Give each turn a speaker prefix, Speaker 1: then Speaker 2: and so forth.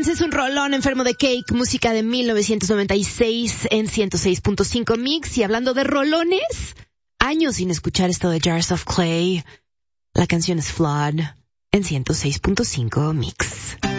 Speaker 1: Dance es un rolón enfermo de Cake, música de 1996 en 106.5 Mix. Y hablando de rolones, años sin escuchar esto de Jars of Clay. La canción es Flood en 106.5 Mix.